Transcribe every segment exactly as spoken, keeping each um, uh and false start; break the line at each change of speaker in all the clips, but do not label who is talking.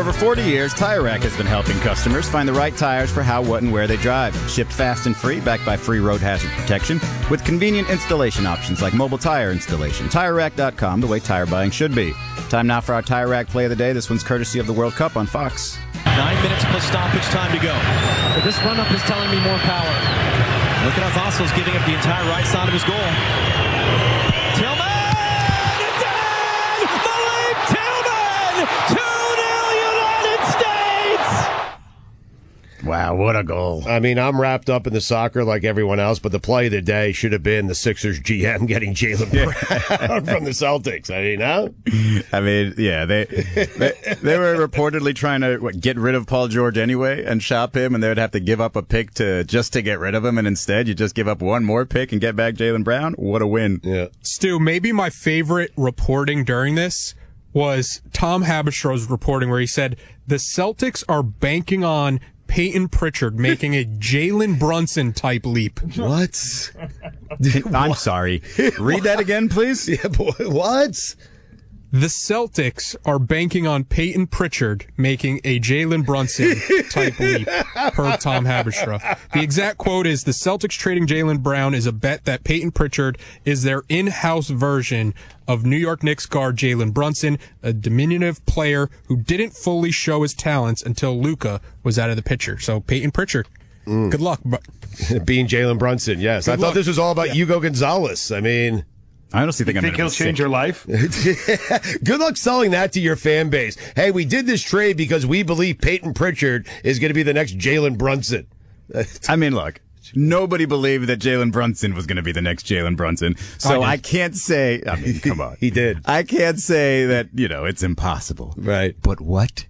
over forty years, Tire Rack has been helping customers find the right tires for how, what, and where they drive. Shipped fast and free, backed by free road hazard protection, with convenient installation options like mobile tire installation. Tire Rack dot com, the way tire buying should be. Time now for our Tire Rack play of the day. This one's courtesy of the World Cup on Fox.
Nine minutes plus stoppage time to go.
So this run-up is telling me more power.
Look at how Vasil's giving up the entire right side of his goal. Tillman! It's in! Malik Tillman! two nil United States!
Wow, what a goal.
I mean, I'm wrapped up in the soccer like everyone else, but the play of the day should have been the Sixers G M getting Jaylen Brown from the Celtics. I mean, huh?
I mean, yeah, they they, they were reportedly trying to what, get rid of Paul George anyway and shop him, and they would have to give up a pick to just to get rid of him, and instead you just give up one more pick and get back Jaylen Brown. What a win.
Yeah.
Stu, maybe my favorite reporting during this was Tom Habestra's reporting where he said the Celtics are banking on Peyton Pritchard making a Jalen Brunson type leap.
What?
I'm sorry. Read that again, please.
Yeah, boy, what?
The Celtics are banking on Peyton Pritchard making a Jalen Brunson type leap, per Tom Habestra. The exact quote is, the Celtics trading Jaylen Brown is a bet that Peyton Pritchard is their in-house version of New York Knicks guard Jalen Brunson, a diminutive player who didn't fully show his talents until Luka was out of the picture. So Peyton Pritchard, mm. good luck.
Being Jalen Brunson, yes. Good I luck. thought this was all about yeah. Hugo Gonzalez. I mean...
I honestly think,
you
I'm
think he'll change
sick.
your life?
Good luck selling that to your fan base. Hey, we did this trade because we believe Peyton Pritchard is going to be the next Jalen Brunson.
I mean, look, nobody believed that Jalen Brunson was going to be the next Jalen Brunson. So I, I can't say, I mean, come on.
He did.
I can't say that, you know, it's impossible.
Right.
But what?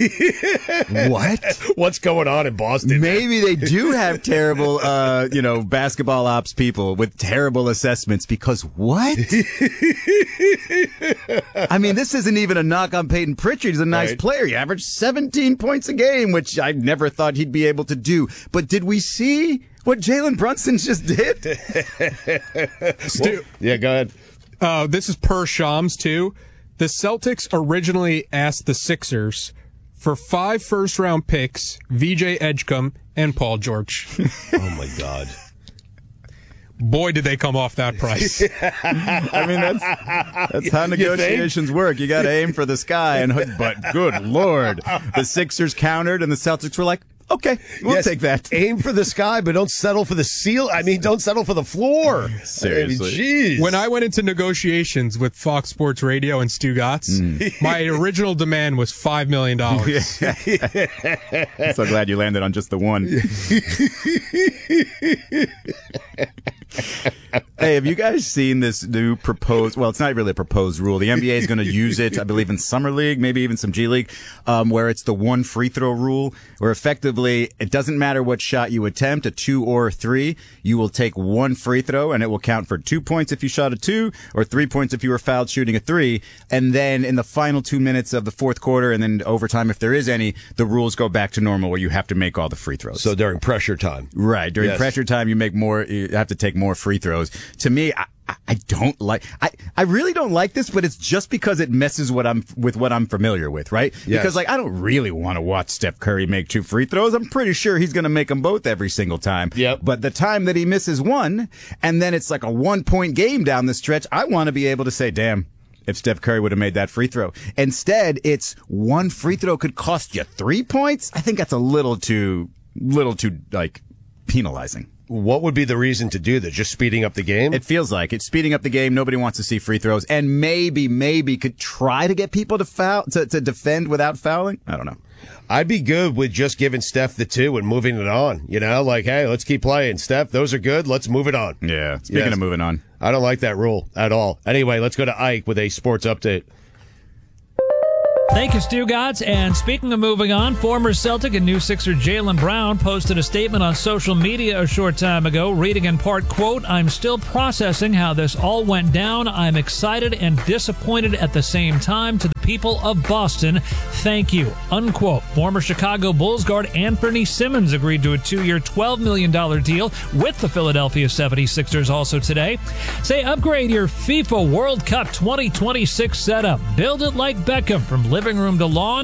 What?
What's going on in Boston?
Maybe they do have terrible, uh, you know, basketball ops people with terrible assessments because what? I mean, this isn't even a knock on Peyton Pritchard. He's a nice right. player. He averaged seventeen points a game, which I never thought he'd be able to do. But did we see what Jalen Brunson just did?
Stu,
well, yeah, go ahead.
Uh, this is per Shams, too. The Celtics originally asked the Sixers for five first-round picks, V J Edgecombe, and Paul George.
Oh, my God.
Boy, did they come off that price.
I mean, that's that's how negotiations you work. You got to aim for the sky. and But good Lord, the Sixers countered, and the Celtics were like, okay, we'll
yes,
take that.
Aim for the sky, but don't settle for the seal. I mean, don't settle for the floor.
Seriously.
Jeez.
When I went into negotiations with Fox Sports Radio and Stu Gatz, mm. my original demand was five million dollars.
I'm so glad you landed on just the one. Hey, have you guys seen this new proposed, well, it's not really a proposed rule. The N B A is going to use it, I believe, in Summer League, maybe even some G League, um, where it's the one free throw rule, where effectively it doesn't matter what shot you attempt, a two or a three, you will take one free throw and it will count for two points if you shot a two or three points if you were fouled shooting a three. And then in the final two minutes of the fourth quarter and then overtime, if there is any, the rules go back to normal where you have to make all the free throws.
So during pressure time.
Right. During
yes.
pressure time, you make more, you have to take more free throws. To me, I, I don't like, I, I really don't like this, but it's just because it messes what I'm, with what I'm familiar with, right?
Yes.
Because like, I don't really want to watch Steph Curry make two free throws. I'm pretty sure he's going to make them both every single time.
Yep.
But the time that he misses one, and then it's like a one point game down the stretch, I want to be able to say, damn, if Steph Curry would have made that free throw. Instead, it's one free throw could cost you three points. I think that's a little too, little too, like, penalizing.
What would be the reason to do that? Just speeding up the game?
It feels like it's speeding up the game. Nobody wants to see free throws, and maybe, maybe could try to get people to foul to, to defend without fouling. I don't know.
I'd be good with just giving Steph the two and moving it on. You know, like, hey, let's keep playing. Steph, those are good. Let's move it on.
Yeah. Speaking
yes.
of moving on,
I don't like that rule at all. Anyway, let's go to Ike with a sports update.
Thank you, Stu Gatz. And speaking of moving on, former Celtic and new Sixer Jaylen Brown posted a statement on social media a short time ago, reading in part, quote, "I'm still processing how this all went down. I'm excited and disappointed at the same time. To the people of Boston, thank you," unquote. Former Chicago Bulls guard Anthony Simmons agreed to a two-year, twelve million dollars deal with the Philadelphia seventy-sixers also today. Say, upgrade your FIFA World Cup twenty twenty-six setup. Build it like Beckham from living room to lawn.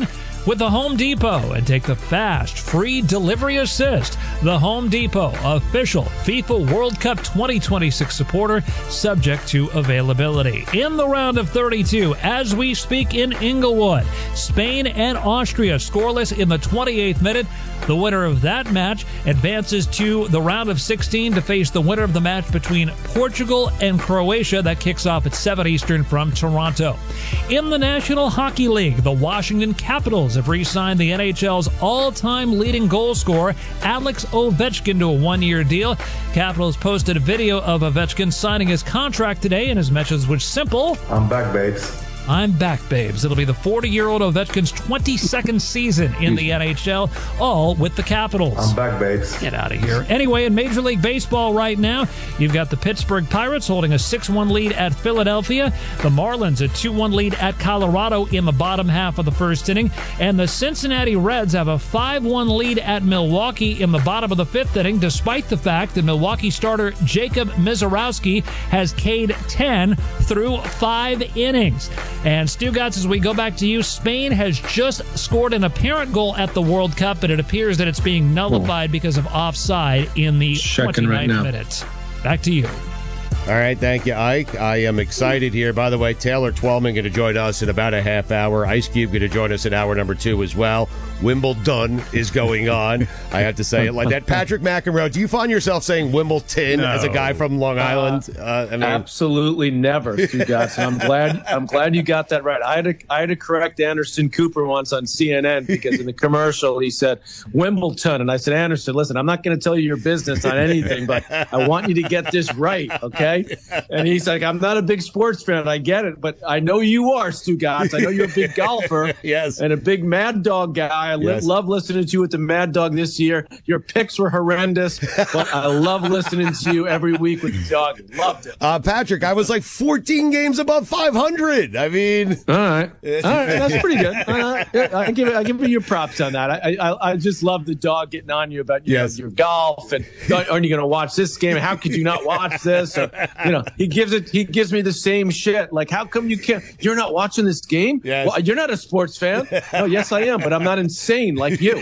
with the Home Depot and take the fast, free delivery assist. The Home Depot, official FIFA World Cup twenty twenty-six supporter, subject to availability. In the round of thirty-two, as we speak in Inglewood, Spain and Austria scoreless in the twenty-eighth minute. The winner of that match advances to the round of sixteen to face the winner of the match between Portugal and Croatia. That kicks off at seven Eastern from Toronto. In the National Hockey League, the Washington Capitals have re-signed the N H L's all-time leading goal scorer, Alex Ovechkin, to a one-year deal. Capitals posted a video of Ovechkin signing his contract today, and his message was simple:
I'm back, babes.
I'm back, babes. It'll be the forty-year-old Ovechkin's twenty-second season in the N H L, all with the Capitals.
I'm back, babes.
Get out of here. Anyway, in Major League Baseball right now, you've got the Pittsburgh Pirates holding a six one lead at Philadelphia, the Marlins a two one lead at Colorado in the bottom half of the first inning, and the Cincinnati Reds have a five one lead at Milwaukee in the bottom of the fifth inning, despite the fact that Milwaukee starter Jacob Mizorowski has K'd ten through five innings. And Stugotz, as we go back to you, Spain has just scored an apparent goal at the World Cup, but it appears that it's being nullified because of offside in the
Checking right
twenty-ninth
now.
minute. Back to you.
All right, thank you, Ike. I am excited here. By the way, Taylor Twellman going to join us in about a half hour. Ice Cube going to join us in hour number two as well. Wimbledon is going on. I have to say it like that. Patrick McEnroe, do you find yourself saying Wimbledon
No.
as a guy from Long Island? Uh, I mean,
Absolutely never, Stugotz. And I'm glad I'm glad you got that right. I had to I had to correct Anderson Cooper once on C N N because in the commercial he said Wimbledon, and I said, Anderson, listen, I'm not going to tell you your business on anything, but I want you to get this right, okay? And he's like, I'm not a big sports fan, I get it, but I know you are, Stugotz. I know you're a big golfer,
Yes.
and a big Mad Dog guy. I li-
Yes.
love listening to you with the Mad Dog this year. Your picks were horrendous, but I love listening to you every week with the dog. Loved it.
uh, Patrick, I was like fourteen games above five hundred. I mean,
All right, all right, that's pretty good. Uh, I give it, I give you your props on that. I, I, I just love the dog getting on you about you
Yes.
know, your golf and aren't you going to watch this game? How could you not watch this? Or, you know, he gives it. He gives me the same shit. Like, how come you can't? You're not watching this game?
Yes.
Well, you're not a sports fan. No, yes, I am, but I'm not insane like you.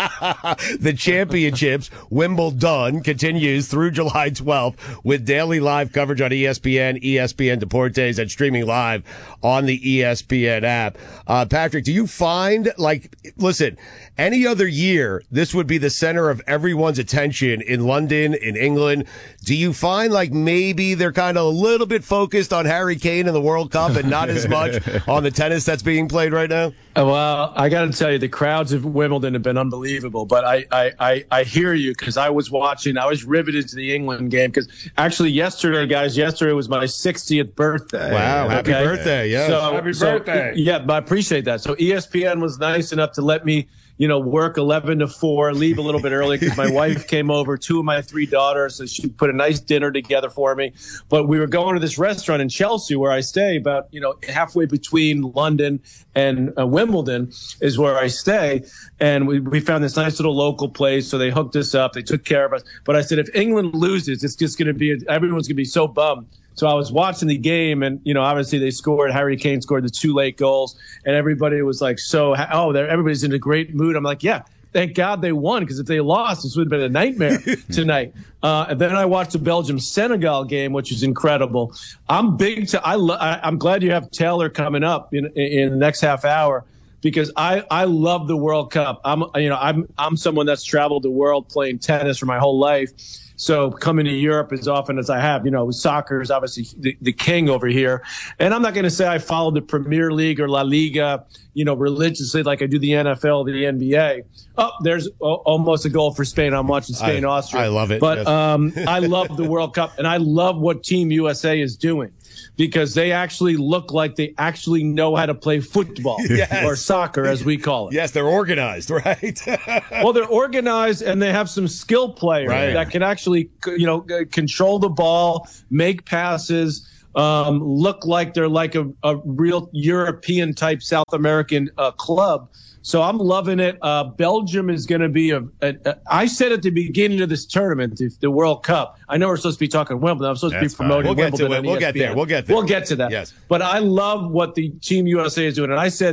the championships, Wimbledon, continues through July twelfth with daily live coverage on E S P N, E S P N Deportes, and streaming live on the E S P N app. Uh, Patrick, do you find, like, listen, any other year, this would be the center of everyone's attention in London, in England. Do you find, like, maybe they're kind of a little bit focused on Harry Kane and the World Cup and not as much on the tennis that's being played right now?
Well, I got to tell you, the crowds of Wimbledon have been unbelievable. But I, I, I, I hear you because I was watching. I was riveted to the England game because actually yesterday, guys, yesterday was my sixtieth birthday.
Wow, happy
Okay?
birthday, yes.
So,
Happy
so,
birthday.
Yeah, but I appreciate that. So E S P N was nice enough to let me, you know, work eleven to four, leave a little bit early because my wife came over, two of my three daughters, so she put a nice dinner together for me. But we were going to this restaurant in Chelsea where I stay, about, you know, halfway between London and uh, Wimbledon is where I stay. And we, we found this nice little local place. So they hooked us up. They took care of us. But I said, if England loses, it's just going to be, everyone's going to be so bummed. So I was watching the game, and, you know, obviously they scored. Harry Kane scored the two late goals, and everybody was like, so, oh, they're, everybody's in a great mood. I'm like, yeah, thank God they won, because if they lost, this would have been a nightmare tonight. Uh, and then I watched the Belgium-Senegal game, which is incredible. I'm big to, I, lo- I I'm glad you have Taylor coming up in, in the next half hour, because I, I love the World Cup. I'm, you know, I'm, I'm someone that's traveled the world playing tennis for my whole life. So coming to Europe as often as I have, you know, soccer is obviously the, the king over here. And I'm not going to say I follow the Premier League or La Liga, you know, religiously like I do the N F L, the N B A. Oh, there's o- almost a goal for Spain. I'm watching Spain,
I,
Austria.
I love it.
But
yes.
um, I love the World Cup, and I love what Team U S A is doing, because they actually look like they actually know how to play football
Yes.
or soccer, as we call it.
Yes, they're organized, right?
Well, they're organized, and they have some skill players
Right.
that can actually, you know, c- control the ball, make passes, um, look like they're like a, a real European type South American uh, club. So I'm loving it. Uh, Belgium is going to be a, a, a. I said at the beginning of this tournament, the, the World Cup. I know we're supposed to be talking Wimbledon. I'm supposed
That's
to be promoting
fine. We'll get to
Wimbledon.
it.
on
We'll
E S
get
P N.
there. We'll get there.
We'll get to that.
Yes.
But I love what the Team U S A is doing, and I said,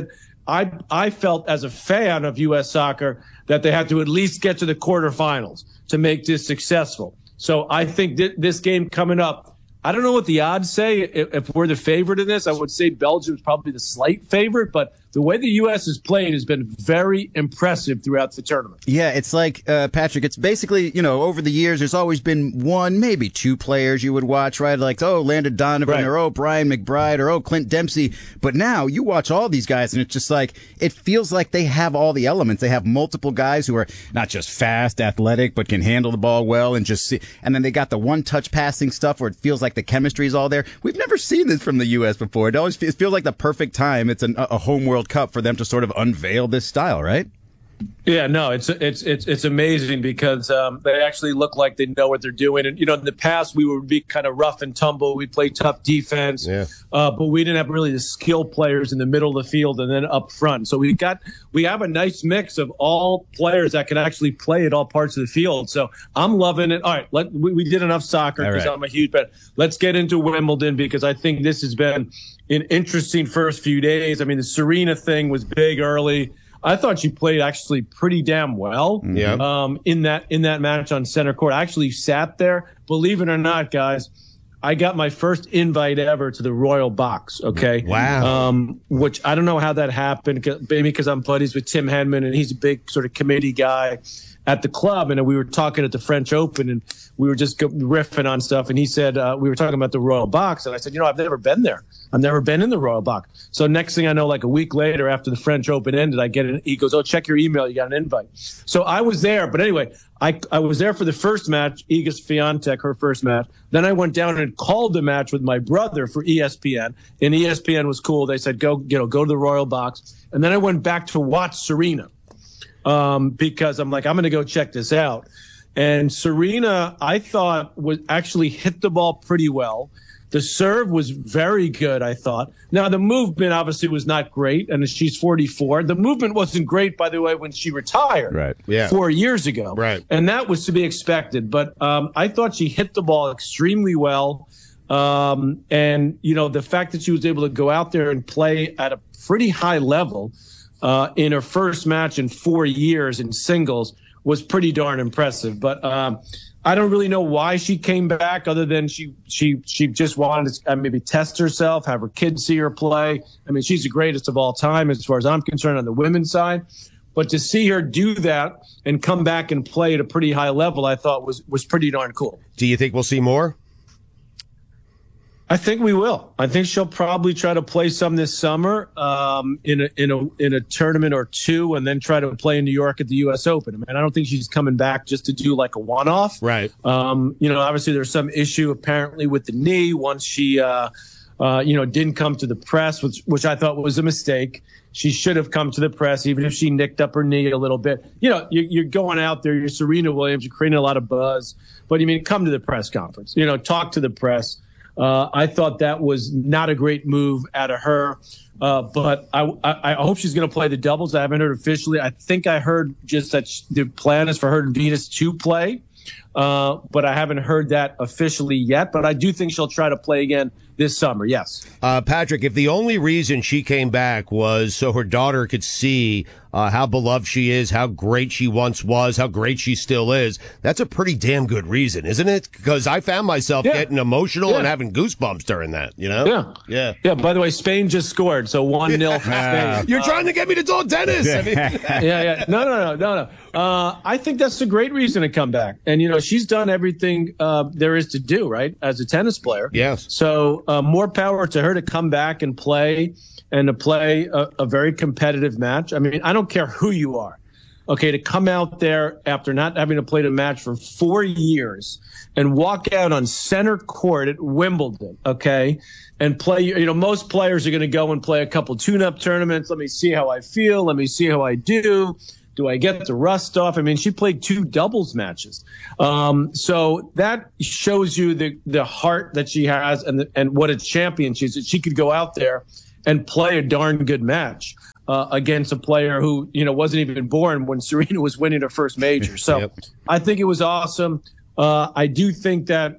I I felt as a fan of U S soccer that they had to at least get to the quarterfinals to make this successful. So I think th- this game coming up, I don't know what the odds say. If, if we're the favorite in this, I would say Belgium's probably the slight favorite, but the way the U S has played has been very impressive throughout the tournament.
Yeah, it's like, uh, Patrick, it's basically, you know, over the years, there's always been one, maybe two players you would watch, right? Like, oh, Landon Donovan, right. or oh, Brian McBride, or oh, Clint Dempsey. But now you watch all these guys, and it's just like, it feels like they have all the elements. They have multiple guys who are not just fast, athletic, but can handle the ball well and just see. And then they got the one-touch passing stuff where it feels like the chemistry is all there. We've never seen this from the U S before. It always feels, it feels like the perfect time. It's an, a home World Cup for them to sort of unveil this style, right?
Yeah, no, it's it's it's it's amazing because um, they actually look like they know what they're doing. And you know, in the past we would be kind of rough and tumble. We play tough defense,
yeah.
uh, but we didn't have really the skill players in the middle of the field and then up front. So we got we have a nice mix of all players that can actually play at all parts of the field. So I'm loving it. All right, let, we, we did enough soccer because
right.
I'm a huge fan. Let's get into Wimbledon because I think this has been an interesting first few days. I mean, the Serena thing was big early. I thought she played actually pretty damn well
yeah.
um, in that in that match on center court. I actually sat there. Believe it or not, guys, I got my first invite ever to the Royal Box, okay?
Wow.
Um, which I don't know how that happened, maybe because I'm buddies with Tim Henman, and he's a big sort of committee guy at the club. And we were talking at the French Open, and we were just riffing on stuff. And he said, uh, we were talking about the Royal Box. And I said, you know, I've never been there. I've never been in the Royal Box. So next thing I know, like a week later after the French Open ended, I get an, he goes, oh, check your email. You got an invite. So I was there. But anyway, I, I was there for the first match, Iga Swiatek, her first match. Then I went down and called the match with my brother for E S P N. And E S P N was cool. They said, go, you know, go to the Royal Box. And then I went back to watch Serena. Um, because I'm like, I'm going to go check this out. And Serena, I thought, was actually hit the ball pretty well. The serve was very good, I thought. Now, the movement obviously was not great, and she's forty-four. The movement wasn't great, by the way, when she retired
right.
yeah.
four years ago.
Right.
And that was to be expected. But um, I thought she hit the ball extremely well. Um, and, you know, the fact that she was able to go out there and play at a pretty high level Uh, in her first match in four years in singles was pretty darn impressive. But um, I don't really know why she came back other than she she she just wanted to uh, maybe test herself, have her kids see her play. I mean, she's the greatest of all time as far as I'm concerned on the women's side. But to see her do that and come back and play at a pretty high level, I thought was was pretty darn cool.
Do you think we'll see more?
I think we will. I think she'll probably try to play some this summer um, in a in a in a tournament or two, and then try to play in New York at the U S Open. I mean, I don't think she's coming back just to do like a one-off.
Right.
Um, you know, obviously there's some issue apparently with the knee once she, uh, uh, you know, didn't come to the press, which which I thought was a mistake. She should have come to the press, even if she nicked up her knee a little bit. You know, you, you're going out there, you're Serena Williams, you're creating a lot of buzz, but you mean come to the press conference. You know, talk to the press. Uh, I thought that was not a great move out of her, uh, but I, I, I hope she's going to play the doubles. I haven't heard officially. I think I heard just that sh- the plan is for her and Venus to play, uh, but I haven't heard that officially yet. But I do think she'll try to play again this summer, yes.
Uh, Patrick, if the only reason she came back was so her daughter could see uh, how beloved she is, how great she once was, how great she still is, that's a pretty damn good reason, isn't it? Because I found myself
yeah.
getting emotional
yeah.
and having goosebumps during that, you know?
Yeah.
Yeah.
Yeah, by the way, Spain just scored, so one nil for Spain.
You're uh, trying to get me to talk tennis. I mean,
yeah, yeah. No, no, no, no, no. Uh, I think that's a great reason to come back. And, you know, she's done everything uh, there is to do, right, as a tennis player.
Yes.
So uh, more power to her to come back and play and to play a, a very competitive match. I mean, I don't care who you are. Okay, to come out there after not having to play a match for four years and walk out on center court at Wimbledon, okay, and play, you know, most players are going to go and play a couple tune-up tournaments. Let me see how I feel. Let me see how I do. Do I get the rust off? I mean, she played two doubles matches. Um, so that shows you the, the heart that she has and the, and what a champion she is, that she could go out there and play a darn good match uh, against a player who, you know, wasn't even born when Serena was winning her first major. So
yep.
I think it was awesome. Uh, I do think that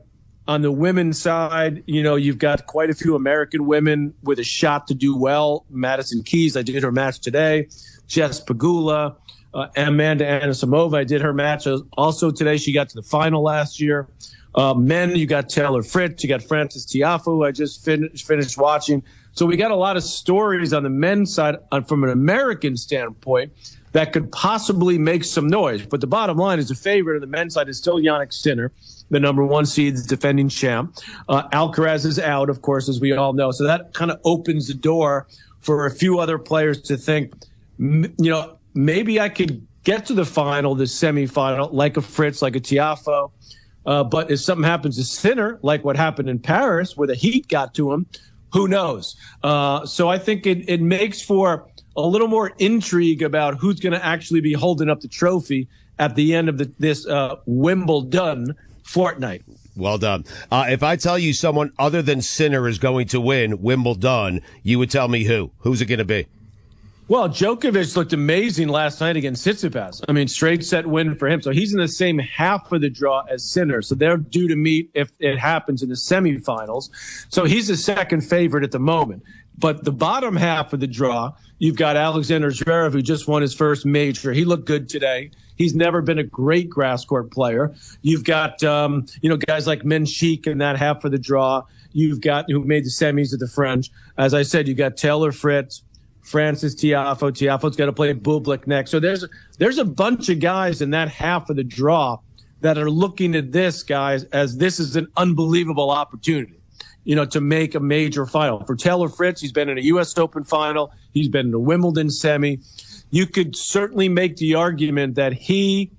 On the women's side, you know, you've got quite a few American women with a shot to do well. Madison Keys, I did her match today. Jess Pegula, uh, Amanda Anisimova, I did her match also today. She got to the final last year. Uh, men, you got Taylor Fritz, you got Frances Tiafoe, who I just fin- finished watching. So we got a lot of stories on the men's side uh, from an American standpoint that could possibly make some noise. But the bottom line is the favorite on the men's side is still Jannik Sinner, the number one seed, the defending champ. Uh, Alcaraz is out, of course, as we all know. So that kind of opens the door for a few other players to think, you know, maybe I could get to the final, the semifinal, like a Fritz, like a Tiafoe. Uh, but if something happens to Sinner, like what happened in Paris, where the heat got to him, who knows? Uh, so I think it, it makes for a little more intrigue about who's going to actually be holding up the trophy at the end of the, this uh, Wimbledon fortnight.
Well done. Uh, if I tell you someone other than Sinner is going to win Wimbledon, you would tell me who? Who's it going to be?
Well, Djokovic looked amazing last night against Tsitsipas. I mean, straight set win for him. So he's in the same half of the draw as Sinner. So they're due to meet if it happens in the semifinals. So he's the second favorite at the moment. But the bottom half of the draw, you've got Alexander Zverev, who just won his first major. He looked good today. He's never been a great grass court player. You've got, um, you know, guys like Menchik in that half of the draw. You've got who made the semis at the French. As I said, you got Taylor Fritz, Frances Tiafoe. Tiafoe's got to play Bublik next. So there's there's a bunch of guys in that half of the draw that are looking at this, guys, as this is an unbelievable opportunity, you know, to make a major final. For Taylor Fritz, he's been in a U S Open final. He's been in a Wimbledon semi. You could certainly make the argument that he,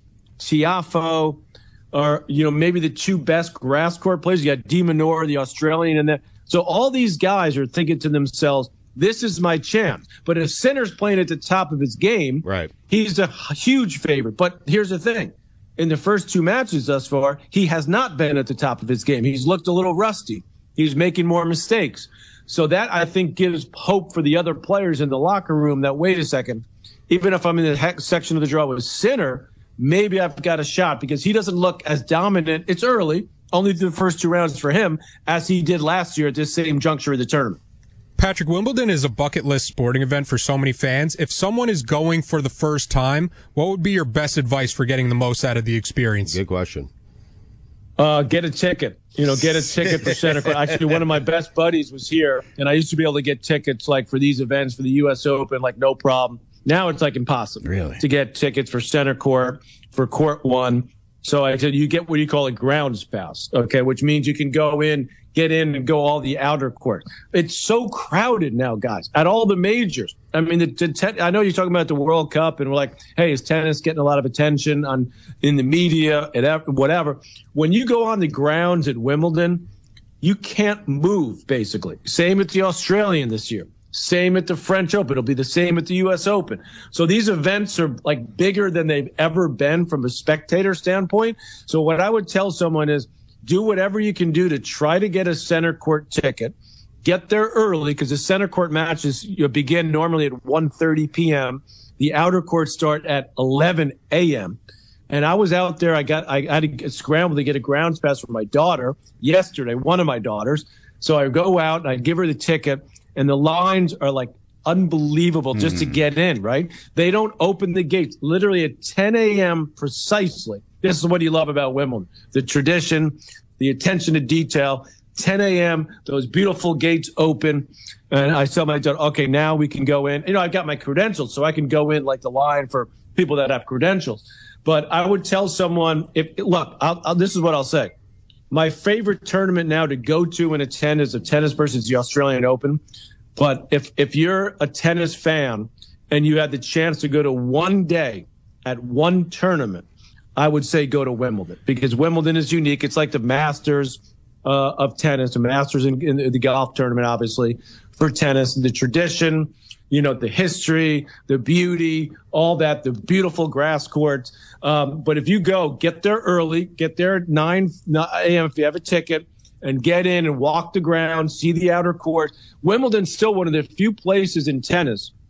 Tiafoe, are, you know, maybe the two best grass court players. You got De Minaur, the Australian, and that. So all these guys are thinking to themselves, this is my chance. But if Sinner's playing at the top of his game,
right,
he's a huge favorite. But here's the thing. In the first two matches thus far, he has not been at the top of his game. He's looked a little rusty. He's making more mistakes. So that, I think, gives hope for the other players in the locker room that, wait a second, even if I'm in the heck section of the draw with Sinner, maybe I've got a shot because he doesn't look as dominant. It's early, only the first two rounds for him, as he did last year at this same juncture of the tournament.
Patrick, Wimbledon is a bucket list sporting event for so many fans. If someone is going for the first time, what would be your best advice for getting the most out of the experience?
Good question.
Uh, get a ticket. You know, get a ticket for center court. Actually, one of my best buddies was here, and I used to be able to get tickets like for these events for the U S Open, like no problem. Now it's like impossible
really?
to get tickets for center court, for court one. So I said, you get what you call a grounds pass, okay, which means you can go in, get in, and go all the outer court. It's so crowded now, guys, at all the majors. I mean, the, the ten, I know you're talking about the World Cup, and we're like, hey, is tennis getting a lot of attention on in the media and whatever? When you go on the grounds at Wimbledon, you can't move, basically. Same at the Australian this year. Same at the French Open. It'll be the same at the U S Open. So these events are like bigger than they've ever been from a spectator standpoint. So what I would tell someone is do whatever you can do to try to get a center court ticket. Get there early because the center court matches you begin normally at one thirty p.m. The outer courts start at eleven a.m. And I was out there. I got I had to scramble to get a grounds pass for my daughter yesterday, one of my daughters. So I go out and I give her the ticket. And the lines are like unbelievable just mm. to get in, right? They don't open the gates literally at ten a.m. precisely. This is what you love about Wimbledon. The tradition, the attention to detail. ten a.m., those beautiful gates open. And I tell my daughter, okay, now we can go in. You know, I've got my credentials, so I can go in like the line for people that have credentials. But I would tell someone, if look, I'll, I'll, this is what I'll say. My favorite tournament now to go to and attend is a tennis versus the Australian Open. But if if you're a tennis fan and you had the chance to go to one day at one tournament, I would say go to Wimbledon because Wimbledon is unique. It's like the Masters uh, of tennis, the Masters in, in the golf tournament, obviously, for tennis. The tradition, you know, the history, the beauty, all that, the beautiful grass courts. Um, but if you go, get there early, get there at nine a.m. if you have a ticket, and get in and walk the ground, see the outer court. Wimbledon's still one of the few places in tennis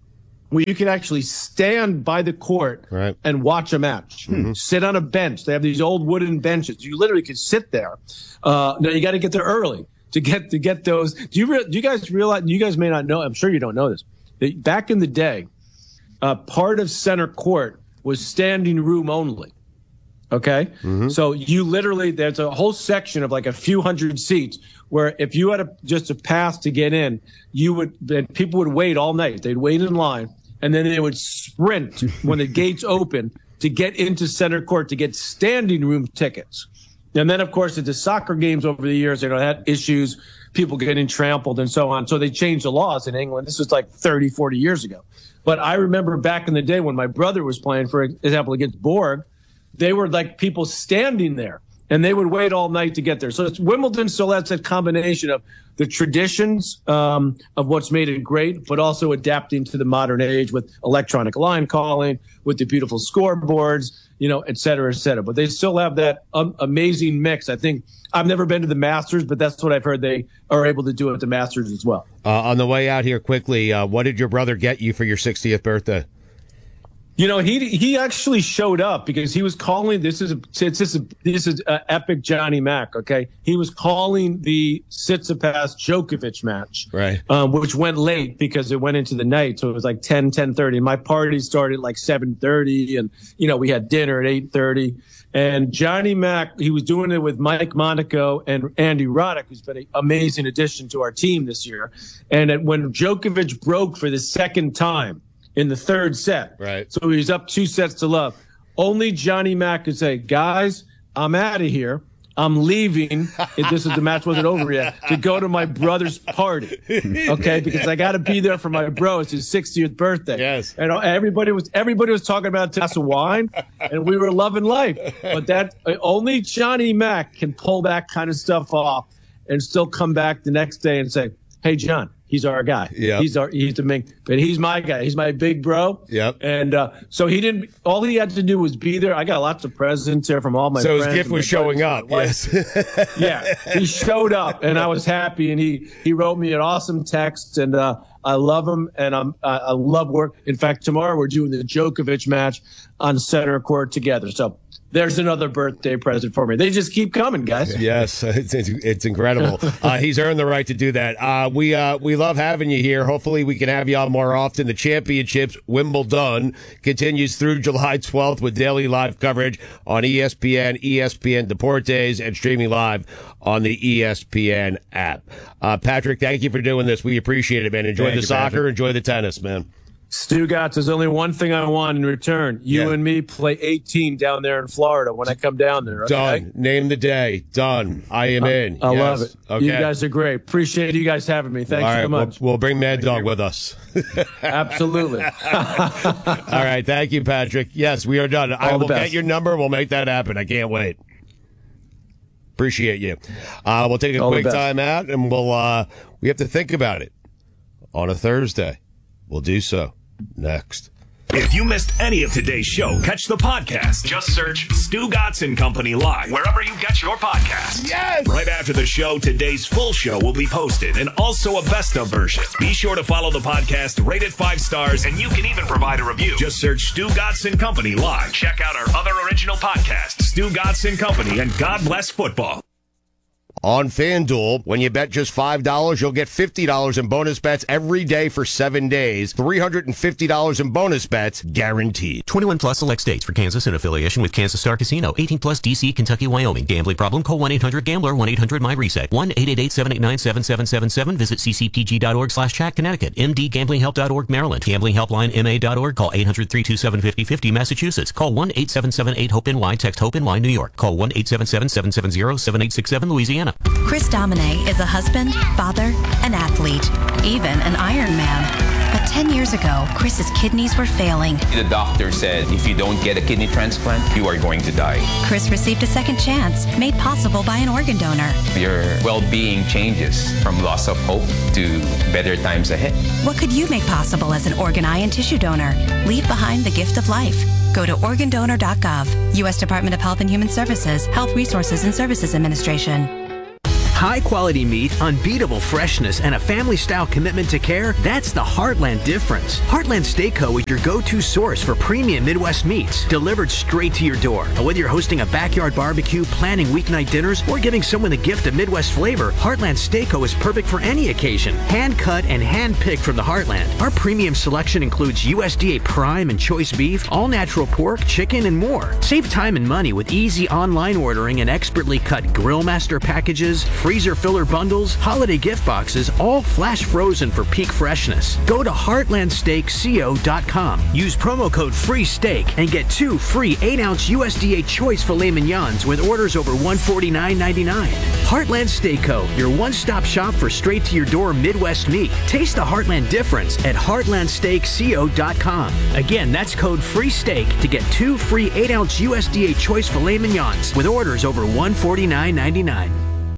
where you can actually stand by the court
right.
and watch a match. Mm-hmm. Sit on a bench. They have these old wooden benches. You literally could sit there. Uh, now you got to get there early to get to get those. Do you re- do you guys realize? You guys may not know. I'm sure you don't know this. That back in the day, uh, part of center court was standing room only. Okay, mm-hmm. So you literally there's a whole section of like a few hundred seats where if you had a, just a pass to get in, you would then people would wait all night. They'd wait in line, and then they would sprint when the gates open to get into center court to get standing room tickets. And then, of course, at the soccer games over the years, they had issues, people getting trampled and so on. So they changed the laws in England. This was like thirty, forty years ago. But I remember back in the day when my brother was playing, for example, against Borg, they were like people standing there, and they would wait all night to get there. So it's Wimbledon still has that combination of the traditions um, of what's made it great, but also adapting to the modern age with electronic line calling, with the beautiful scoreboards, you know, et cetera, et cetera. But they still have that um, amazing mix. I think I've never been to the Masters, but that's what I've heard they are able to do at the Masters as well.
Uh, on the way out here quickly, uh, what did your brother get you for your sixtieth birthday?
You know, he he actually showed up because he was calling. This is a, it's just a, this is a epic Johnny Mac. Okay, he was calling the Tsitsipas Djokovic match,
right?
Um, which went late because it went into the night, so it was like ten, ten thirty. My party started at like seven thirty, and you know we had dinner at eight thirty. And Johnny Mac, he was doing it with Mike Monaco and Andy Roddick, who's been an amazing addition to our team this year. And when Djokovic broke for the second time in the third set.
Right.
So he was up two sets to love. Only Johnny Mac could say, guys, I'm out of here. I'm leaving. If this is the match wasn't over yet, to go to my brother's party. Okay, because I got to be there for my bro. It's his sixtieth birthday.
Yes.
And everybody was everybody was talking about a glass of wine, and we were loving life. But that only Johnny Mac can pull that kind of stuff off and still come back the next day and say, "Hey, John, he's our guy.
Yeah,
he's our he's the main, but he's my guy. He's my big bro."
Yep.
And uh, so he didn't. All he had to do was be there. I got lots of presents here from all my
so
friends.
So his gift was showing up. Yes.
Yeah, he showed up, and I was happy. And he he wrote me an awesome text, and uh, I love him, and I'm I, I love work. In fact, tomorrow we're doing the Djokovic match on center court together. So there's another birthday present for me. They just keep coming, guys.
Yes, it's, it's, it's incredible. Uh, he's earned the right to do that. Uh, we uh, we love having you here. Hopefully we can have you on more often. The Championships, Wimbledon, continues through July twelfth with daily live coverage on E S P N, E S P N Deportes, and streaming live on the E S P N app. Uh, Patrick, thank you for doing this. We appreciate it, man. Enjoy
thank
the
you,
soccer.
Patrick.
Enjoy the tennis, man.
Stugotz, there's only one thing I want in return. You
Yeah.
and me play eighteen down there in Florida when I come down there. Okay?
Done. Name the day. Done. I am in.
I
Yes.
love it.
Okay.
You guys are great. Appreciate you guys having me. Thanks
All right,
so much.
We'll, we'll bring Mad Dog with us.
Absolutely.
All right. Thank you, Patrick. Yes, we are done. I
the
will
best.
get your number. We'll make that happen. I can't wait. Appreciate you. Uh, we'll take a
All the
quick
best.
time out, and we'll uh, we have to think about it on a Thursday. We'll do so next.
If you missed any of today's show, catch the podcast. Just search Stugotz and Company Live wherever you get your podcasts.
Yes!
Right after the show, today's full show will be posted and also a best of version. Be sure to follow the podcast, rate it five stars, and you can even provide a review. Just search Stugotz and Company Live. Check out our other original podcasts, Stugotz and Company and God Bless Football.
On FanDuel, when you bet just five dollars, you'll get fifty dollars in bonus bets every day for seven days. three hundred fifty dollars in bonus bets guaranteed.
twenty-one plus select states for Kansas in affiliation with Kansas Star Casino. eighteen plus D C, Kentucky, Wyoming. Gambling problem? Call one eight hundred gambler, one eight hundred my reset. one eight eight eight, seven eight nine, seven seven seven seven. Visit ccpg.org slash chat, Connecticut. m d gambling help dot org, Maryland. Gambling helpline M A dot org. Call eight hundred, three two seven, five oh five oh, Massachusetts. Call one eight seven seven eight, hope N Y. Text HOPE-N Y, New York. Call one eight seven seven, seven seven zero, seven eight six seven, Louisiana.
Chris Domine is a husband, father, an athlete, even an Iron Man. But ten years ago, Chris's kidneys were failing.
The doctor said if you don't get a kidney transplant, you are going to die.
Chris received a second chance, made possible by an organ donor.
Your well-being changes from loss of hope to better times ahead.
What could you make possible as an organ, eye, and tissue donor? Leave behind the gift of life. Go to organ donor dot gov. U S Department of Health and Human Services, Health Resources and Services Administration.
High-quality meat, unbeatable freshness, and a family-style commitment to care, that's the Heartland difference. Heartland Steak Co. is your go-to source for premium Midwest meats, delivered straight to your door. And whether you're hosting a backyard barbecue, planning weeknight dinners, or giving someone the gift of Midwest flavor, Heartland Steak Co. is perfect for any occasion. Hand-cut and hand-picked from the Heartland. Our premium selection includes U S D A Prime and Choice Beef, all-natural pork, chicken, and more. Save time and money with easy online ordering and expertly cut Grillmaster packages, freezer filler bundles, holiday gift boxes, all flash frozen for peak freshness. Go to heartland steak co dot com. Use promo code FREESTEAK and get two free eight ounce U S D A Choice filet mignons with orders over one hundred forty-nine ninety-nine. Heartland Steak Co., your one-stop shop for straight-to-your-door Midwest meat. Taste the Heartland difference at heartland steak co dot com. Again, that's code FREESTEAK to get two free eight ounce U S D A Choice filet mignons with orders over one hundred forty-nine ninety-nine.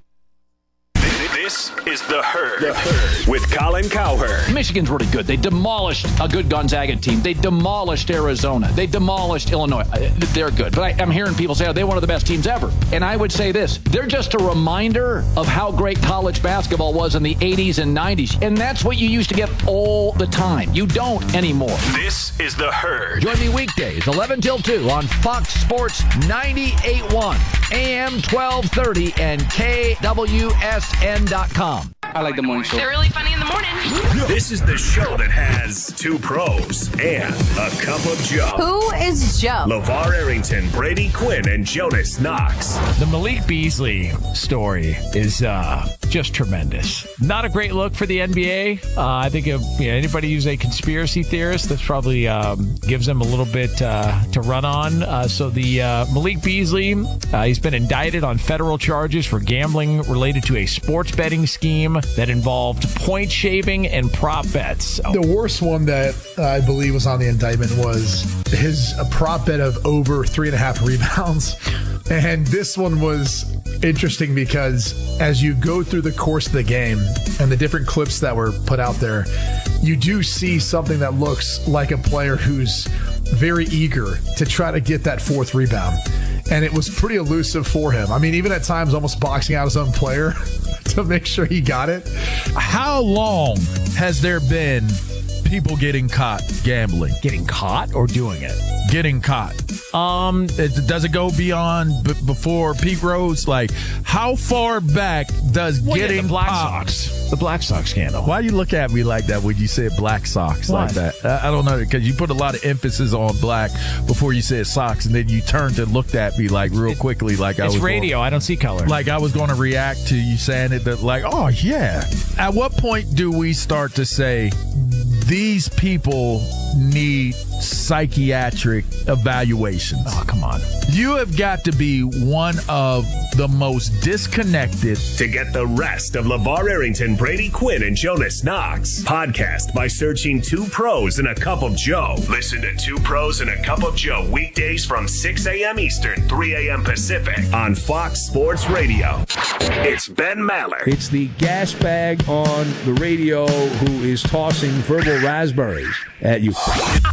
This is The Herd, the Herd with Colin Cowherd.
Michigan's really good. They demolished a good Gonzaga team. They demolished Arizona. They demolished Illinois. They're good. But I, I'm hearing people say, oh, they're one of the best teams ever. And I would say this. They're just a reminder of how great college basketball was in the eighties and nineties. And that's what you used to get all the time. You don't anymore.
This is The Herd.
Join me weekdays, eleven till two on Fox Sports ninety-eight point one, A M twelve thirty, and K W S N dot com.
I like the morning show.
They're really funny in the morning.
This is the show that has two pros and a cup of Joe.
Who is Joe?
LeVar Arrington, Brady Quinn, and Jonas Knox.
The Malik Beasley story is uh, just tremendous. Not a great look for the N B A. Uh, I think if, you know, anybody who's a conspiracy theorist, this probably um, gives them a little bit uh, to run on. Uh, so the uh, Malik Beasley, uh, he's been indicted on federal charges for gambling related to a sports betting scheme that involved point shaving and prop bets. Oh.
The worst one that uh, I believe was on the indictment was his a prop bet of over three and a half rebounds. And this one was interesting because as you go through the course of the game and the different clips that were put out there, you do see something that looks like a player who's very eager to try to get that fourth rebound. And it was pretty elusive for him. I mean, even at times almost boxing out his own player to make sure he got it.
How long has there been people getting caught gambling?
Getting caught or doing it?
Getting caught. Um, it, does it go beyond b- before Pete Rose? Like, how far back does
well,
getting
yeah, the Black
popped?
Sox, the Black Sox scandal?
Why you look at me like that when you said Black Sox
Why?
like that? I, I don't know, because you put a lot of emphasis on black before you said Sox, and then you turned and looked at me like real quickly, like I was.
It's radio.
Going,
I don't see color.
Like I was going to react to you saying it, that like, oh yeah. At what point do we start to say these people need psychiatric evaluations?
Oh, come on.
You have got to be one of the most disconnected.
To get the rest of LeVar Arrington, Brady Quinn, and Jonas Knox, podcast by searching Two Pros and a Cup of Joe. Listen to Two Pros and a Cup of Joe weekdays from six a.m. Eastern, three a.m. Pacific on Fox Sports Radio. It's Ben Maller.
It's the gas bag on the radio who is tossing verbal raspberries at you.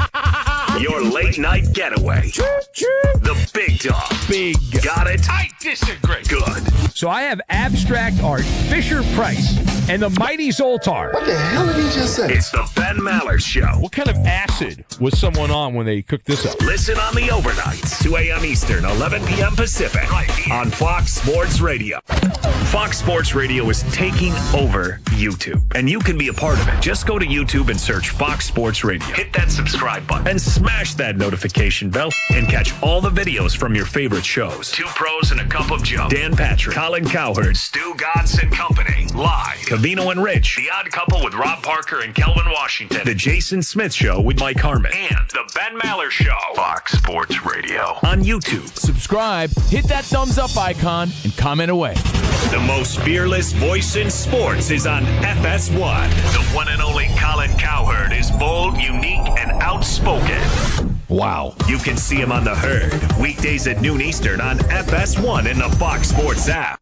Your late night getaway. The big dog.
Big.
Got it?
I disagree.
Good.
So I have abstract art, Fisher Price, and the mighty Zoltar.
What the hell did he just say? It's the Ben Maller Show.
What kind of acid was someone on when they cooked this up?
Listen on the overnights, two a.m. Eastern, eleven p.m. Pacific, right here on Fox Sports Radio. Fox Sports Radio is taking over YouTube, and you can be a part of it. Just go to YouTube and search Fox Sports Radio. Hit that subscribe button and smash that notification bell and catch all the videos from your favorite shows. Two Pros and a Cup of Joe. Dan Patrick, Colin Cowherd, Stu Gatz and Company. Live. Cavino and Rich. The Odd Couple with Rob Parker and Kelvin Washington. The Jason Smith Show with Mike Harmon. And the Ben Maller Show. Fox Sports Radio. On YouTube.
Subscribe, hit that thumbs up icon, and comment away.
The most fearless voice in sports is on F S one. The one and only Colin Cowherd is bold, unique, and outspoken.
Wow.
You can see him on The Herd, weekdays at noon Eastern on F S one and the Fox Sports app.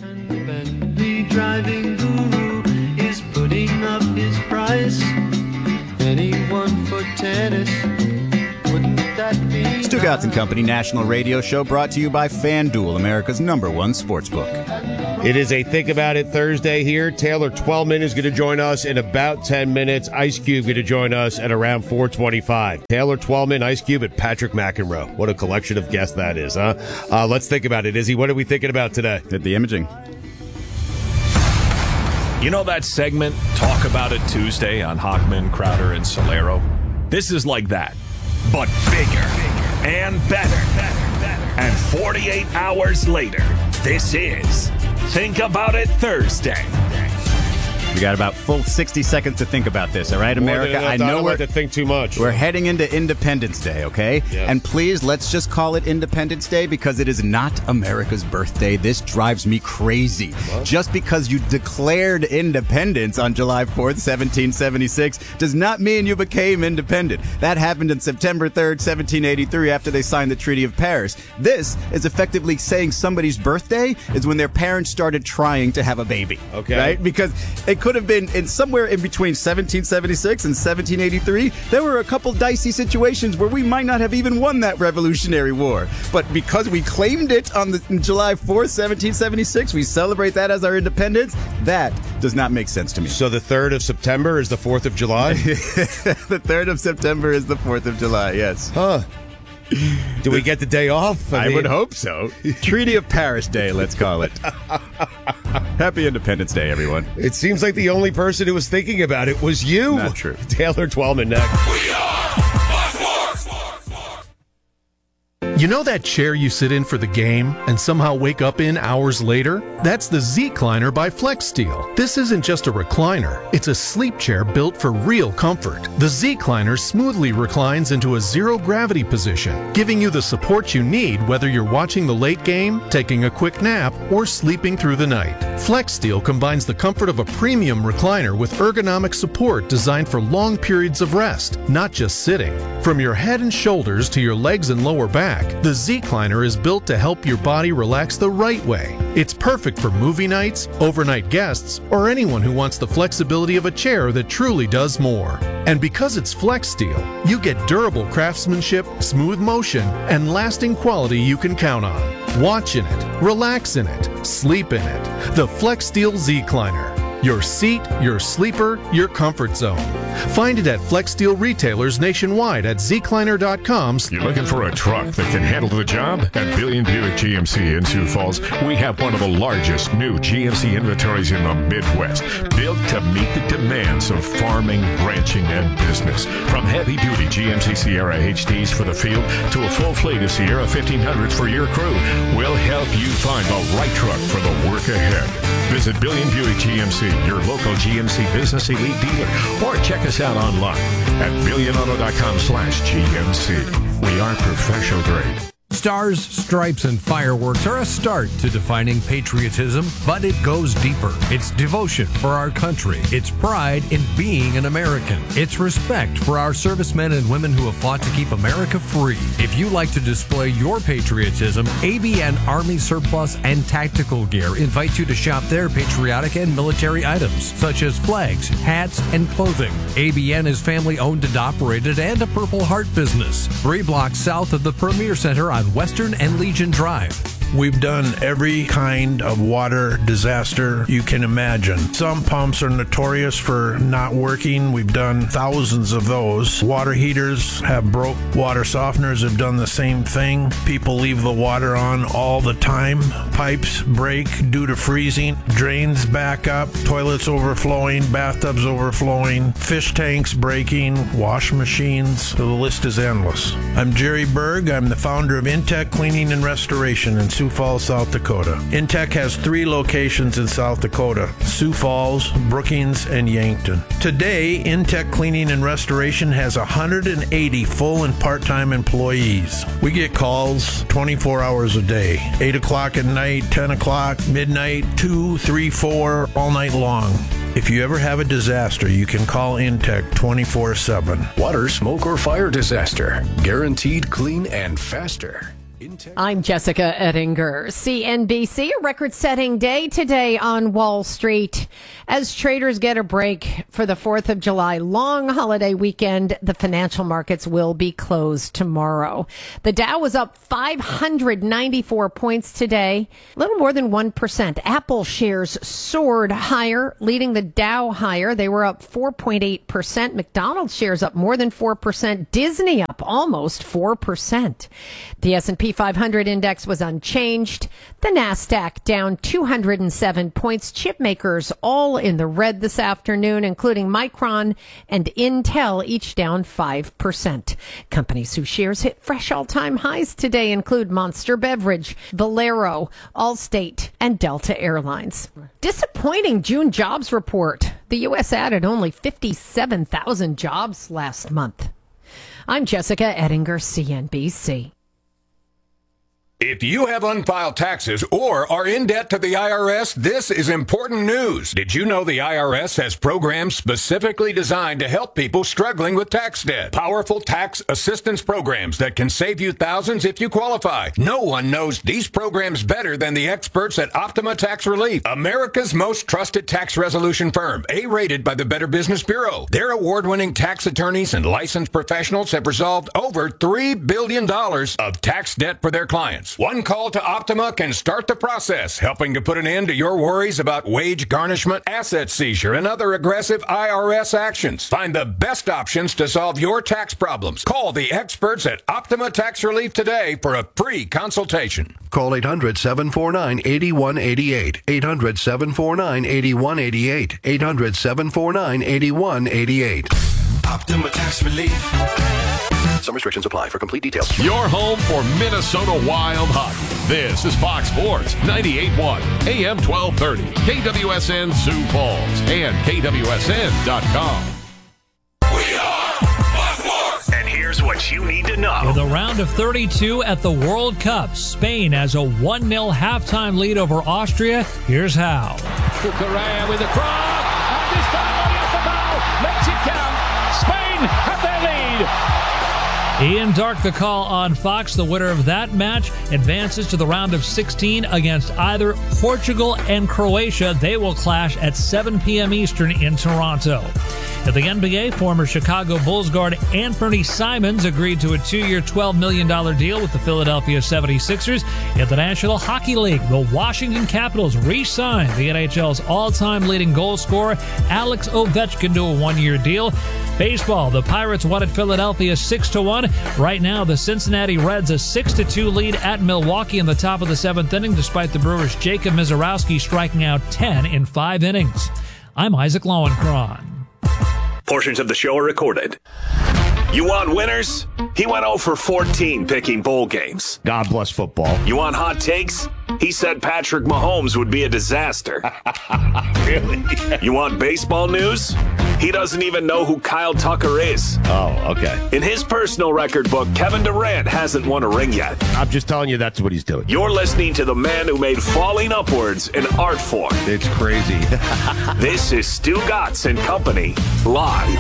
The driving guru is putting up his price. Anyone for tennis, wouldn't that be
Stu Gatz and Company National Radio Show brought to you by FanDuel, America's number one sportsbook.
It is a Think About It Thursday here. Taylor Twellman is going to join us in about ten minutes. Ice Cube going to join us at around four twenty-five. Taylor Twellman, Ice Cube, and Patrick McEnroe. What a collection of guests that is, huh? Uh, let's think about it. Izzy, what are we thinking about today?
The imaging.
You know that segment, Talk About It Tuesday on Hockman, Crowder, and Solero? This is like that, but bigger and better. And forty-eight hours later, this is Think About It Thursday.
We got about full sixty seconds to think about this, all right, America?
I know we're to think too much.
We're heading into Independence Day, okay?
Yes.
And please, let's just call it Independence Day because it is not America's birthday. This drives me crazy. What? Just because you declared independence on July fourth, seventeen seventy-six, does not mean you became independent. That happened on September third, seventeen eighty-three, after they signed the Treaty of Paris. This is effectively saying somebody's birthday is when their parents started trying to have a baby.
Okay.
Right? Because it could have been in somewhere in between seventeen seventy-six and seventeen eighty-three. There were a couple dicey situations where we might not have even won that Revolutionary War. But because we claimed it on the July fourth, seventeen seventy-six, we celebrate that as our independence. That does not make sense to me.
So the third of September is the fourth of July?
The third of September is the fourth of July, yes.
Huh. Do we get the day off?
I,
I mean,
would hope so. Treaty of Paris Day, let's call it. Happy Independence Day, everyone.
It seems like the only person who was thinking about it was you.
Not true.
Taylor Twellman next.
We are
You know that chair you sit in for the game and somehow wake up in hours later? That's the Z-Cliner by FlexSteel. This isn't just a recliner, it's a sleep chair built for real comfort. The Z-Cliner smoothly reclines into a zero-gravity position, giving you the support you need whether you're watching the late game, taking a quick nap, or sleeping through the night. FlexSteel combines the comfort of a premium recliner with ergonomic support designed for long periods of rest, not just sitting. From your head and shoulders to your legs and lower back, the Z-Cliner is built to help your body relax the right way. It's perfect for movie nights, overnight guests, or anyone who wants the flexibility of a chair that truly does more. And because it's FlexSteel, you get durable craftsmanship, smooth motion, and lasting quality you can count on. Watch in it, relax in it, sleep in it. The FlexSteel Z-Cliner. Your seat, your sleeper, your comfort zone. Find it at FlexSteel retailers nationwide at Z Cliner dot com.
You're looking for a truck that can handle the job? At Billion Buick G M C in Sioux Falls, we have one of the largest new G M C inventories in the Midwest, built to meet the demands of farming, ranching, and business. From heavy-duty G M C Sierra H Ds for the field to a full fleet of Sierra fifteen hundreds for your crew, we'll help you find the right truck for the work ahead. Visit Billion Buick G M C, your local G M C Business Elite dealer, or check us out online at billion auto dot com slash G M C. We are professional grade.
Stars, stripes, and fireworks are a start to defining patriotism, but it goes deeper. It's devotion for our country. It's pride in being an American. It's respect for our servicemen and women who have fought to keep America free. If you like to display your patriotism, A B N Army Surplus and Tactical Gear invites you to shop their patriotic and military items, such as flags, hats, and clothing. A B N is family-owned and operated and a Purple Heart business. Three blocks south of the Premier Center on Western and Legion Drive.
We've done every kind of water disaster you can imagine. Some pumps are notorious for not working. We've done thousands of those. Water heaters have broke. Water softeners have done the same thing. People leave the water on all the time. Pipes break due to freezing. Drains back up. Toilets overflowing. Bathtubs overflowing. Fish tanks breaking. Wash machines. The list is endless. I'm Jerry Berg. I'm the founder of Intech Cleaning and Restoration in Sioux Falls, South Dakota. Intech has three locations in South Dakota: Sioux Falls, Brookings, and Yankton. Today, Intech Cleaning and Restoration has one hundred eighty full and part-time employees. We get calls twenty-four hours a day, eight o'clock at night, ten o'clock, midnight, two, three, four, all night long. If you ever have a disaster, you can call Intech twenty-four seven.
Water, smoke, or fire disaster. Guaranteed clean and faster.
I'm Jessica Ettinger. C N B C, a record-setting day today on Wall Street. As traders get a break for the fourth of July long holiday weekend, the financial markets will be closed tomorrow. The Dow was up five hundred ninety-four points today, a little more than one percent. Apple shares soared higher, leading the Dow higher. They were up four point eight percent. McDonald's shares up more than four percent. Disney up almost four percent. The S and P five hundred index was unchanged. The NASDAQ down two hundred seven points. Chip makers all in the red this afternoon, including Micron and Intel, each down five percent. Companies whose shares hit fresh all-time highs today include Monster Beverage, Valero, Allstate, and Delta Airlines. Disappointing June jobs report. The U S added only fifty-seven thousand jobs last month. I'm Jessica Ettinger, C N B C.
If you have unfiled taxes or are in debt to the I R S, this is important news. Did you know the I R S has programs specifically designed to help people struggling with tax debt? Powerful tax assistance programs that can save you thousands if you qualify. No one knows these programs better than the experts at Optima Tax Relief, America's most trusted tax resolution firm, A-rated by the Better Business Bureau. Their award-winning tax attorneys and licensed professionals have resolved over three billion dollars of tax debt for their clients. One call to Optima can start the process, helping to put an end to your worries about wage garnishment, asset seizure, and other aggressive I R S actions. Find the best options to solve your tax problems. Call the experts at Optima Tax Relief today for a free consultation.
Call eight hundred, seven four nine, eight one eight eight. eight hundred, seven four nine, eight one eight eight. eight hundred, seven four nine, eight one eight eight.
Optima Tax Relief.
Some restrictions apply. For complete details.
Your home for Minnesota Wild hockey. This is Fox Sports ninety-eight point one, A M twelve thirty, K W S N Sioux Falls, and K W S N dot com.
We are Fox Sports. And here's what you need to know.
In the round of thirty-two at the World Cup, Spain has a one nil halftime lead over Austria. Here's how.
Correa with a cross, and this time off the bow, makes it count. Spain have their lead.
Ian Dark the call on Fox. The winner of that match advances to the round of sixteen against either Portugal and Croatia. They will clash at seven p.m. Eastern in Toronto. At the N B A, former Chicago Bulls guard Anthony Simons agreed to a two-year, twelve million dollars deal with the Philadelphia seventy-sixers. At the National Hockey League, the Washington Capitals re-signed the N H L's all-time leading goal scorer Alex Ovechkin to a one-year deal. Baseball, the Pirates won at Philadelphia six to one. Right now, the Cincinnati Reds a six to two lead at Milwaukee in the top of the seventh inning, despite the Brewers' Jacob Mizorowski striking out ten in five innings. I'm Isaac Lowenkron.
Portions of the show are recorded. You want winners? He went oh for fourteen picking bowl games.
God bless football.
You want hot takes? He said Patrick Mahomes would be a disaster.
Really?
You want baseball news? He doesn't even know who Kyle Tucker is.
Oh, okay.
In his personal record book, Kevin Durant hasn't won a ring yet.
I'm just telling you that's what he's doing.
You're listening to the man who made falling upwards an art form.
It's crazy.
This is Stu Gatz and Company, live.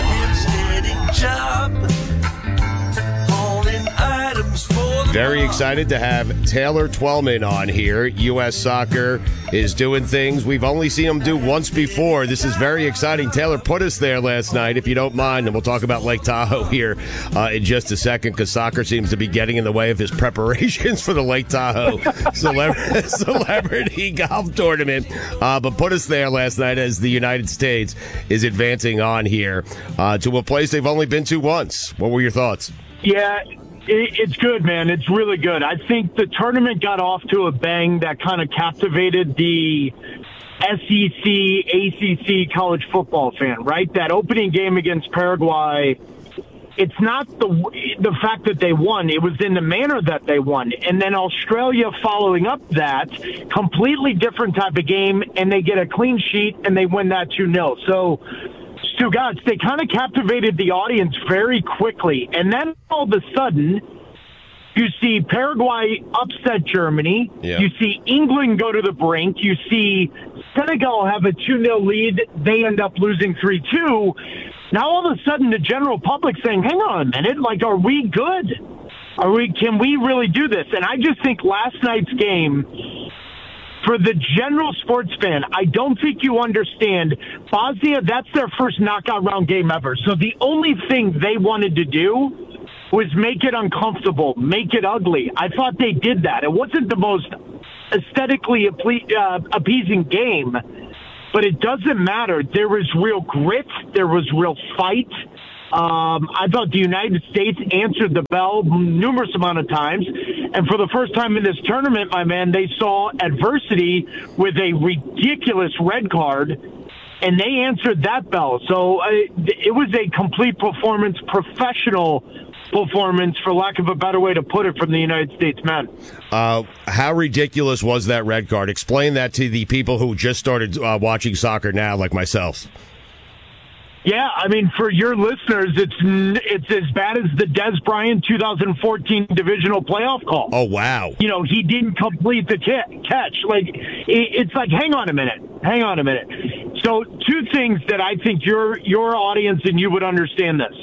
Very excited to have Taylor Twellman on here. U S Soccer is doing things we've only seen him do once before. This is very exciting. Taylor put us there last night, if you don't mind, and we'll talk about Lake Tahoe here uh, in just a second, because soccer seems to be getting in the way of his preparations for the Lake Tahoe Celebrity, Celebrity Golf Tournament. Uh, but put us there last night as the United States is advancing on here uh, to a place they've only been to once. What were your thoughts?
Yeah, it's good, man. It's really good. I think the tournament got off to a bang that kind of captivated the S E C, A C C college football fan, right? That opening game against Paraguay, it's not the the fact that they won. It was in the manner that they won. And then Australia following up that, completely different type of game, and they get a clean sheet, and they win that two nil. So, Stu Gatz, they kind of captivated the audience very quickly. And then all of a sudden, you see Paraguay upset Germany.
Yeah.
You see England go to the brink. You see Senegal have a two nil lead. They end up losing three two. Now all of a sudden the general public saying, hang on a minute, like, are we good? Are we? Can we really do this? And I just think last night's game, for the general sports fan, I don't think you understand. Bosnia, that's their first knockout round game ever. So the only thing they wanted to do was make it uncomfortable, make it ugly. I thought they did that. It wasn't the most aesthetically uh, appeasing game, but it doesn't matter. There was real grit. There was real fight. Um, I thought the United States answered the bell numerous amount of times. And for the first time in this tournament, my man, they saw adversity with a ridiculous red card, and they answered that bell. So uh, it was a complete performance, professional performance, for lack of a better way to put it, from the United States men.
Uh, how ridiculous was that red card? Explain that to the people who just started uh, watching soccer now, like myself.
Yeah, I mean, for your listeners, it's it's as bad as the Des Bryant two thousand fourteen divisional playoff call.
Oh, wow.
You know, he didn't complete the catch. Like, it's like, hang on a minute. Hang on a minute. So two things that I think your your audience and you would understand this.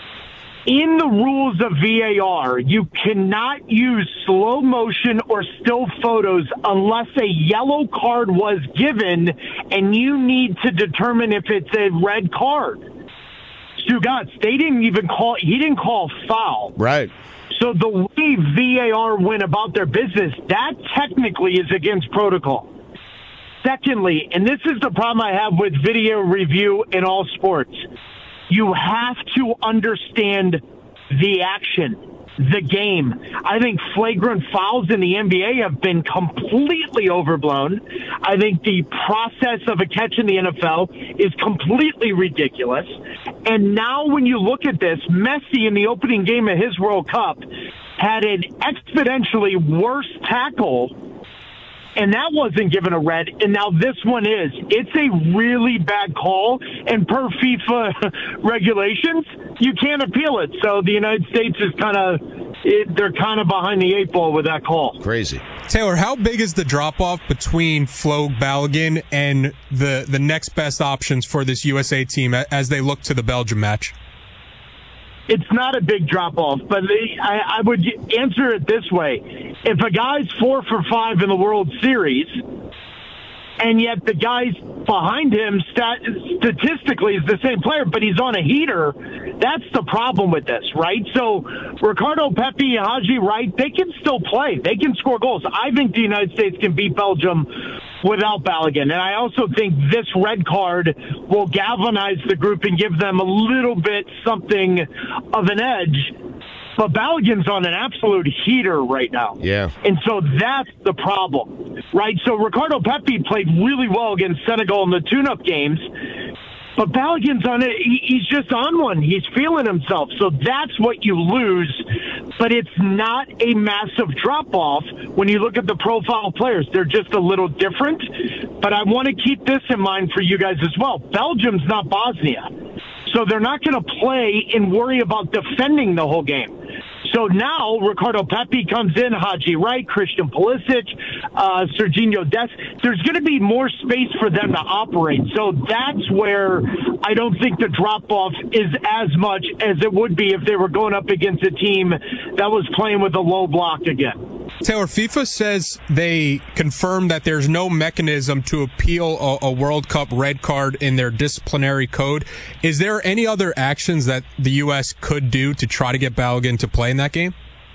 In the rules of V A R, you cannot use slow motion or still photos unless a yellow card was given, and you need to determine if it's a red card. Stugotz, they didn't even call, he didn't call foul.
Right.
So the way V A R went about their business, that technically is against protocol. Secondly, and this is the problem I have with video review in all sports, you have to understand the action, the game. I think flagrant fouls in the N B A have been completely overblown. I think the process of a catch in the N F L is completely ridiculous. And now when you look at this, Messi in the opening game of his World Cup had an exponentially worse tackle, and that wasn't given a red, and now this one is. It's a really bad call, and per FIFA regulations, you can't appeal it. So the United States is kind of, they're kind of behind the eight ball with that call.
Crazy.
Taylor, how big is the drop-off between Flo Balogun and the, the next best options for this U S A team as they look to the Belgium match?
It's not a big drop-off, but I, I would answer it this way. If a guy's four for five in the World Series, and yet the guys behind him stat- statistically is the same player, but he's on a heater, that's the problem with this, right? So Ricardo Pepi and Haji Wright, they can still play. They can score goals. I think the United States can beat Belgium without Balogun. And I also think this red card will galvanize the group and give them a little bit something of an edge. But Balogun's on an absolute heater right now.
Yeah.
And so that's the problem, right? So Ricardo Pepi played really well against Senegal in the tune-up games. But Balogun's on it. He's just on one. He's feeling himself. So that's what you lose. But it's not a massive drop-off when you look at the profile players. They're just a little different. But I want to keep this in mind for you guys as well. Belgium's not Bosnia. So they're not going to play and worry about defending the whole game. So now Ricardo Pepi comes in, Haji Wright, Christian Pulisic, uh, Serginho Dest. There's going to be more space for them to operate. So that's where I don't think the drop-off is as much as it would be if they were going up against a team that was playing with a low block again.
Taylor, FIFA says they confirmed that there's no mechanism to appeal a, a World Cup red card in their disciplinary code. Is there any other actions that the U S could do to try to get Balogun to play in that game?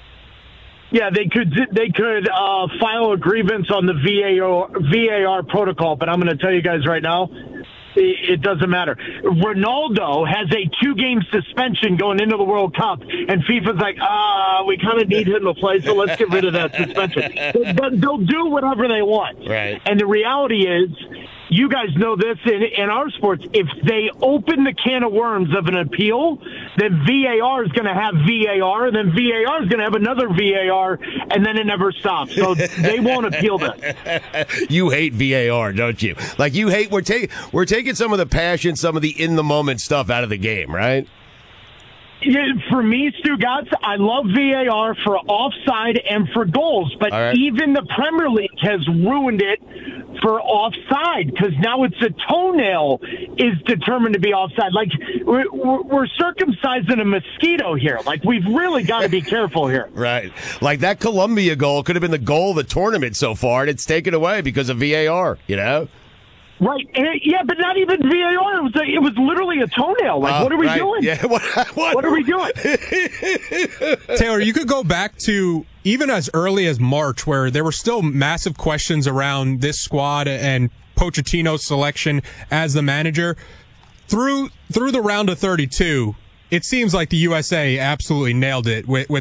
Yeah, they could they could uh, file a grievance on the V A R, V A R protocol, but I'm going to tell you guys right now, it doesn't matter. Ronaldo has a two-game suspension going into the World Cup, and FIFA's like, ah, we kind of need him to play, so let's get rid of that suspension. But they'll do whatever they want.
Right.
And the reality is, you guys know this in, in our sports, if they open the can of worms of an appeal, then V A R is going to have V A R, and then V A R is going to have another V A R, and then it never stops. So they won't appeal this.
You hate V A R, don't you? Like, you hate, we're, ta- we're taking some of the passion, some of the in-the-moment stuff out of the game, right?
Yeah, for me, Stu Gatz, I love V A R for offside and for goals, but
right.
even the Premier League has ruined it for offside because now it's a toenail is determined to be offside. Like, we're, we're circumcising a mosquito here. Like, we've really got to be careful here.
Right. Like that Colombia goal could have been the goal of the tournament so far, and it's taken away because of V A R, you know?
Right. And it, yeah, but not even V A R. It was, a, it was literally a toenail. Like,
Uh,
what are we
right.
doing?
Yeah, what, what?
What are we doing?
Taylor, you could go back to even as early as March, where there were still massive questions around this squad and Pochettino's selection as the manager. Through through the round of thirty-two, it seems like the U S A absolutely nailed it with, with